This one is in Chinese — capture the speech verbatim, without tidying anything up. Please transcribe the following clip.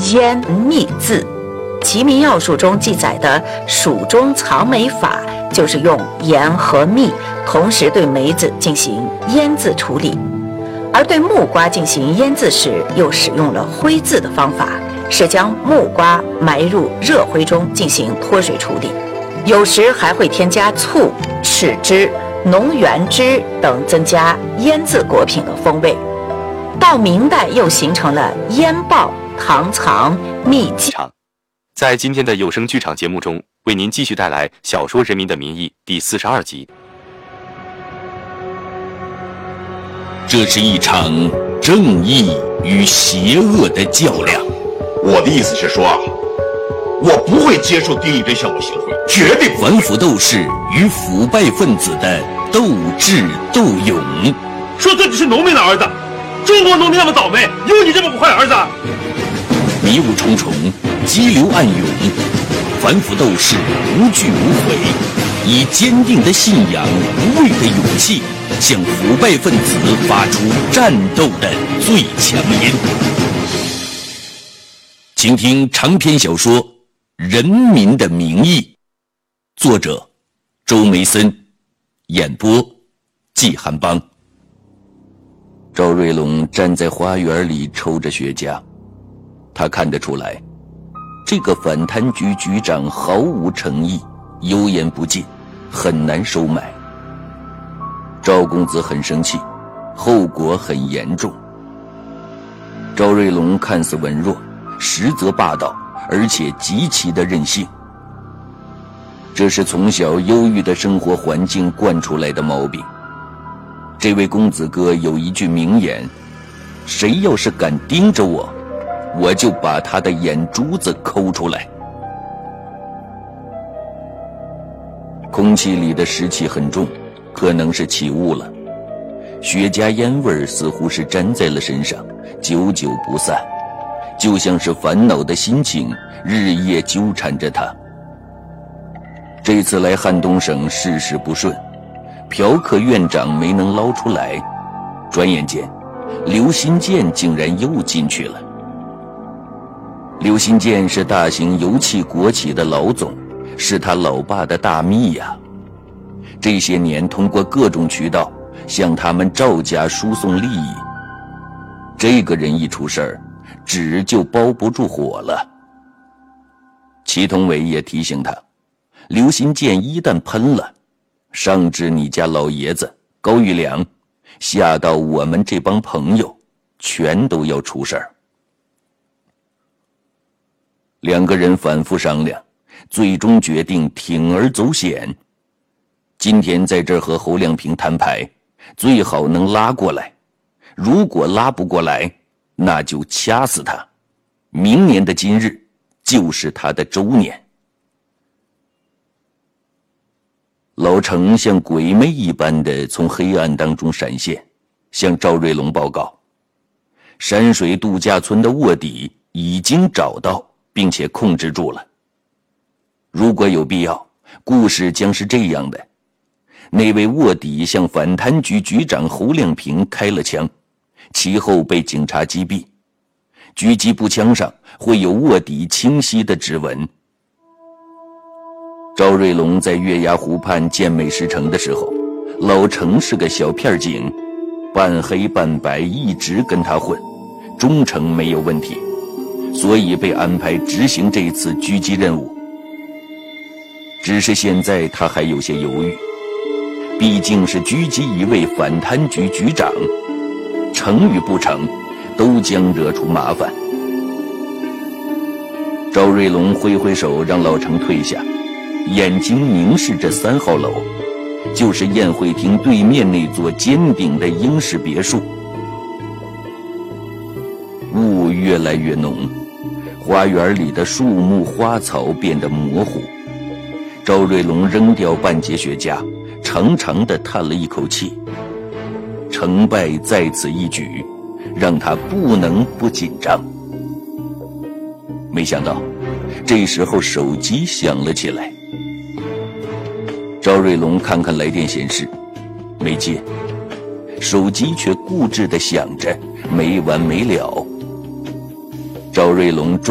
烟蜜字。齐民要术中记载的蜀中藏梅法，就是用盐和蜜同时对梅子进行腌制处理，而对木瓜进行腌制时，又使用了灰制的方法，是将木瓜埋入热灰中进行脱水处理，有时还会添加醋、豉汁、浓原汁等，增加腌制果品的风味。到明代又形成了腌爆、糖藏、蜜饯。 在今天的有声剧场节目中，为您继续带来小说《人民的名义》第四十二集。 这是一场正义与邪恶的较量。 我的意思是说，我不会接受丁义珍向我行贿，绝对不会。 反腐斗士与腐败分子的斗智斗勇。 说自己是农民的儿子，中国农民那么倒霉，有你这么个坏儿子？ 迷雾重重，激流暗涌，反腐斗士无惧无悔，以坚定的信仰、无畏的勇气，向腐败分子发出战斗的最强音。请听长篇小说《人民的名义》，作者周梅森，演播季寒邦。赵瑞龙站在花园里抽着雪茄，他看得出来，这个反贪局局长毫无诚意，油盐不进，很难收买。赵公子很生气，后果很严重。赵瑞龙看似文弱，实则霸道，而且极其的任性。这是从小忧郁的生活环境惯出来的毛病。这位公子哥有一句名言：谁要是敢盯着我，我就把他的眼珠子抠出来。空气里的湿气很重，可能是起雾了。雪茄烟味似乎是粘在了身上，久久不散，就像是烦恼的心情日夜纠缠着他。这次来汉东省事事不顺，嫖客院长没能捞出来，转眼间刘新建竟然又进去了。刘新建是大型油气国企的老总，是他老爸的大秘呀。这些年通过各种渠道向他们赵家输送利益，这个人一出事儿，纸就包不住火了。祁同伟也提醒他，刘新建一旦喷了，上至你家老爷子高玉良，下到我们这帮朋友，全都要出事儿。两个人反复商量，最终决定铤而走险。今天在这儿和侯亮平摊牌，最好能拉过来，如果拉不过来，那就掐死他。明年的今日就是他的周年。老程像鬼魅一般的从黑暗当中闪现，向赵瑞龙报告，山水度假村的卧底已经找到并且控制住了。如果有必要，故事将是这样的：那位卧底向反贪局局长侯亮平开了枪，其后被警察击毙，狙击步枪上会有卧底清晰的指纹。赵瑞龙在月牙湖畔建美食城的时候，老程是个小片警，半黑半白，一直跟他混，忠诚没有问题，所以被安排执行这次狙击任务。只是现在他还有些犹豫，毕竟是狙击一位反贪局局长，成与不成都将惹出麻烦。赵瑞龙挥挥手让老程退下，眼睛凝视着三号楼，就是宴会厅对面那座尖顶的英式别墅。雾越来越浓，花园里的树木花草变得模糊。赵瑞龙扔掉半截雪茄，长长的叹了一口气。成败在此一举，让他不能不紧张。没想到这时候手机响了起来。赵瑞龙看看来电显示，没接，手机却固执地响着，没完没了。赵瑞龙